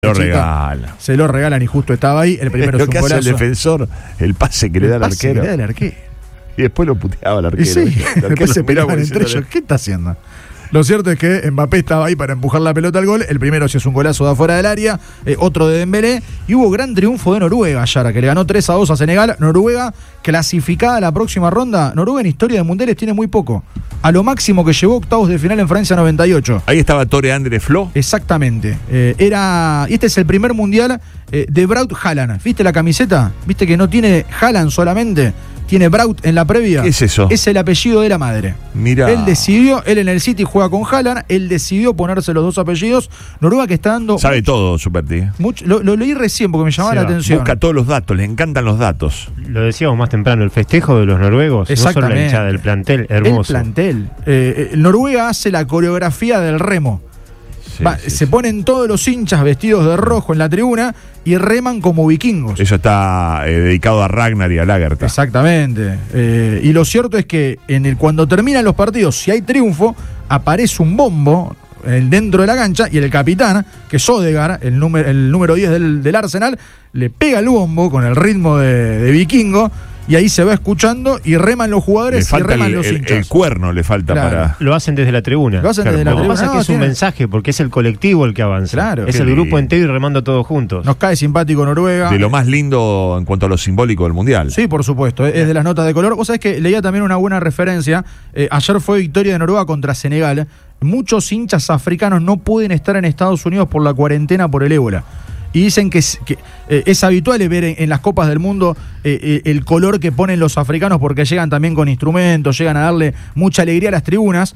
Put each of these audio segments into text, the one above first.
Lo regala. Se lo regalan y justo estaba ahí. El primero es un que hace golazo. el defensor, el pase que le da al arquero. Que le da al arquero. Y después lo puteaba al arquero. Y sí, después se peleaban entre diciéndole, ellos. ¿Qué está haciendo? Lo cierto es que Mbappé estaba ahí para empujar la pelota al gol. El primero sí es un golazo de afuera del área, otro de Dembélé. Y hubo gran triunfo de Noruega, Yara, que le ganó 3-2 a Senegal. Noruega clasificada a la próxima ronda. Noruega en historia de mundiales tiene muy poco. A lo máximo que llegó octavos de final en Francia 98. Ahí estaba Tore Andre Flo. Exactamente. Y este es el primer mundial de Braut Haaland. ¿Viste la camiseta? ¿Viste que no tiene Haaland solamente? Tiene Braut en la previa. ¿Qué es eso? Es el apellido de la madre. Mira. Él en el City juega con Haaland, él decidió ponerse los dos apellidos. Noruega que está dando... Sabe todo, Superti. Lo leí recién porque me llamaba la atención. Busca todos los datos, le encantan los datos. Lo decíamos más temprano, el festejo de los noruegos, no solo la hinchada del plantel, hermoso. El plantel. Noruega hace la coreografía del remo. Se ponen todos los hinchas vestidos de rojo en la tribuna y reman como vikingos. Eso está dedicado a Ragnar y a Lagertha. Exactamente. Y lo cierto es que cuando terminan los partidos, si hay triunfo, aparece un bombo dentro de la cancha y el capitán, que es Odegaard, el número 10 del Arsenal, le pega el bombo con el ritmo de vikingo. Y ahí se va escuchando y reman los jugadores y reman los hinchas. El cuerno le falta para... Lo hacen desde la tribuna. Lo que pasa es que es un mensaje, porque es el colectivo el que avanza. Claro. Es el grupo entero y remando todos juntos. Nos cae simpático Noruega. De lo más lindo en cuanto a lo simbólico del Mundial. Sí, por supuesto. Es de las notas de color. Vos sabés que leía también una buena referencia. Ayer fue victoria de Noruega contra Senegal. Muchos hinchas africanos no pueden estar en Estados Unidos por la cuarentena por el ébola. Y dicen que es habitual ver en las Copas del Mundo el color que ponen los africanos porque llegan también con instrumentos, llegan a darle mucha alegría a las tribunas.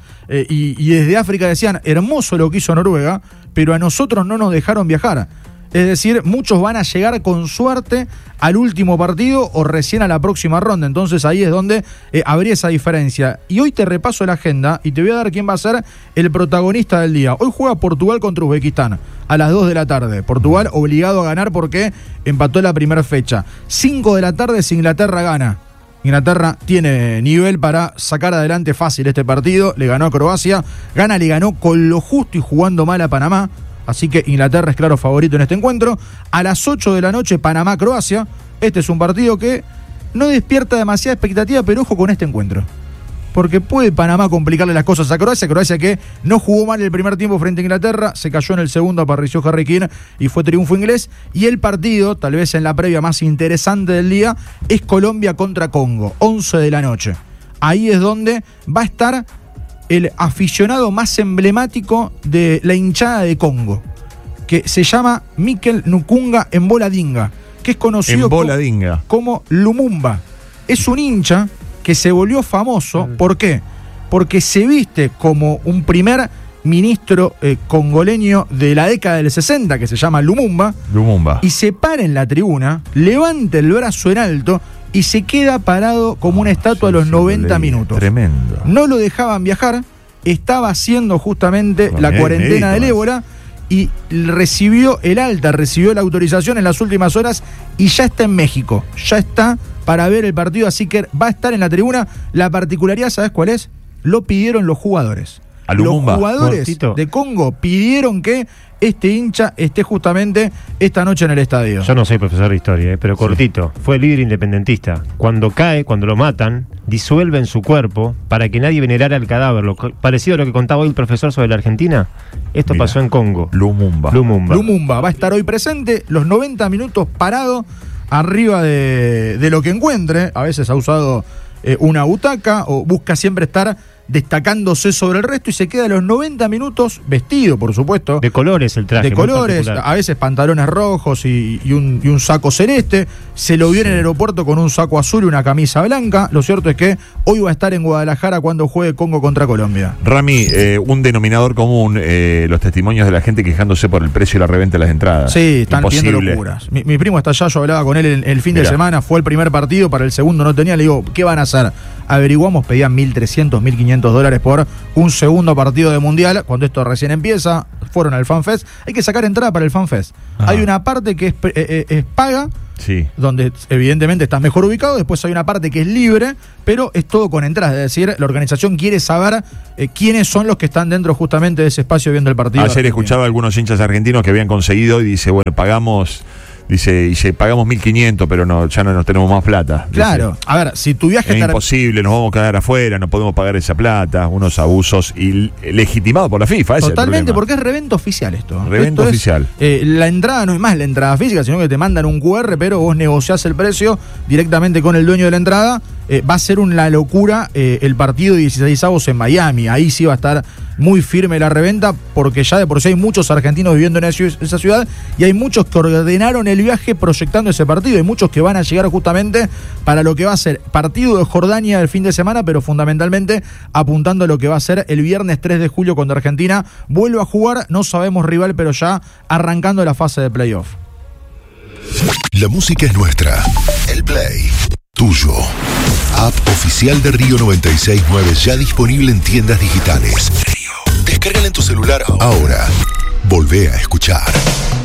Y desde África decían, hermoso lo que hizo Noruega, pero a nosotros no nos dejaron viajar. Es decir, muchos van a llegar con suerte al último partido o recién a la próxima ronda. Entonces ahí es donde habría esa diferencia. Y hoy te repaso la agenda y te voy a dar quién va a ser el protagonista del día. Hoy juega Portugal contra Uzbekistán a las 2 de la tarde. Portugal obligado a ganar porque empató la primera fecha. 5 de la tarde si Inglaterra gana. Inglaterra tiene nivel para sacar adelante fácil este partido. Le ganó a Croacia. Le ganó con lo justo y jugando mal a Panamá. Así que Inglaterra es claro favorito en este encuentro. A las 8 de la noche, Panamá-Croacia. Este es un partido que no despierta demasiada expectativa, pero ojo con este encuentro. Porque puede Panamá complicarle las cosas a Croacia. Croacia que no jugó mal el primer tiempo frente a Inglaterra. Se cayó en el segundo, apareció Harry Kane y fue triunfo inglés. Y el partido, tal vez en la previa más interesante del día, es Colombia contra Congo. 11 de la noche. Ahí es donde va a estar el aficionado más emblemático de la hinchada de Congo, que se llama Mikel Nkunga Mboladinga, que es conocido como Lumumba. Es un hincha que se volvió famoso. ¿Por qué? Porque se viste como un primer ministro congoleño de la década del 60, que se llama Lumumba, y se para en la tribuna, levanta el brazo en alto y se queda parado como una estatua a los 90 minutos. Tremendo. No lo dejaban viajar, estaba haciendo justamente la cuarentena del ébola y recibió el alta, recibió la autorización en las últimas horas y ya está en México. Ya está para ver el partido, así que va a estar en la tribuna. La particularidad, ¿sabes cuál es? Lo pidieron los jugadores. Los jugadores de Congo pidieron que este hincha esté justamente esta noche en el estadio. Yo no soy profesor de historia, pero cortito. Fue líder independentista. Cuando cae, cuando lo matan, disuelven su cuerpo para que nadie venerara el cadáver. Parecido a lo que contaba hoy el profesor sobre la Argentina. Esto pasó en Congo. Lumumba va a estar hoy presente, los 90 minutos parado arriba de lo que encuentre. A veces ha usado una butaca o busca siempre estar destacándose sobre el resto y se queda los 90 minutos vestido, por supuesto. De colores el traje. De colores, a veces pantalones rojos y un saco celeste. Se lo vio en el aeropuerto con un saco azul y una camisa blanca. Lo cierto es que hoy va a estar en Guadalajara cuando juegue Congo contra Colombia. Rami, un denominador común, los testimonios de la gente quejándose por el precio y la reventa de las entradas. Sí, están pidiendo locuras. Mi primo está allá, yo hablaba con él el fin de semana, fue el primer partido, para el segundo no tenía, le digo, ¿qué van a hacer? averiguamos, pedían $1.300, $1.500 por un segundo partido de Mundial, cuando esto recién empieza, fueron al FanFest. Hay que sacar entrada para el FanFest. Hay una parte que es paga, Sí. donde evidentemente estás mejor ubicado, después hay una parte que es libre, pero es todo con entradas, es decir, la organización quiere saber quiénes son los que están dentro justamente de ese espacio viendo el partido. Ayer escuchaba a algunos hinchas argentinos que habían conseguido y dice, bueno, pagamos 1.500, pero no, ya no tenemos más plata. Claro, Dice, a ver, si tu viaje es imposible, nos vamos a quedar afuera, no podemos pagar esa plata, unos abusos legitimados por la FIFA. Ese totalmente, es el porque es reventa oficial esto. Reventa Esto oficial. La entrada no es más la entrada física, sino que te mandan un QR, pero vos negociás el precio directamente con el dueño de la entrada. Va a ser una locura el partido 16avos en Miami. Ahí sí va a estar muy firme la reventa, porque ya de por sí hay muchos argentinos viviendo en esa ciudad y hay muchos que ordenaron el viaje proyectando ese partido. Hay muchos que van a llegar justamente para lo que va a ser partido de Jordania el fin de semana, pero fundamentalmente apuntando a lo que va a ser el viernes 3 de julio cuando Argentina vuelva a jugar. No sabemos rival, pero ya arrancando la fase de playoff. La música es nuestra. El play, tuyo. App oficial de Río 96.9 ya disponible en tiendas digitales. Descárgala en tu celular ahora. Volvé a escuchar.